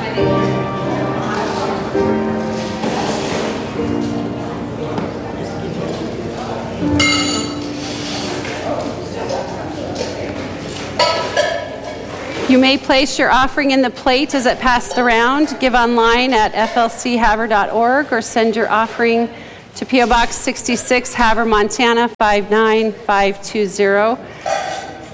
You may place your offering in the plate as it passed around. Give online at flchaver.org or send your offering to P.O. Box 66, Havre, Montana 59520.